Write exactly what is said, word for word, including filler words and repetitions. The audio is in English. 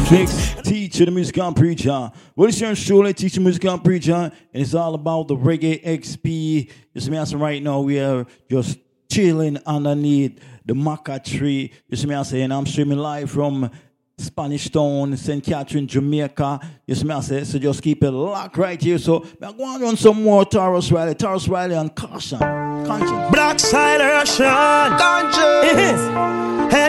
Mix teacher, the music and preacher. Well, it's your show, teacher, music and preacher, and it's all about the Reggae X P. You see me asking right now, we are just chilling underneath the maca tree. You see me saying, I'm streaming live from Spanish Town, Saint Catherine, Jamaica. You see me say, so just keep it locked right here. So I'm going to run some more Tarrus Riley, Tarrus Riley and Caution, Conscience. Black Side Russian, Conscience.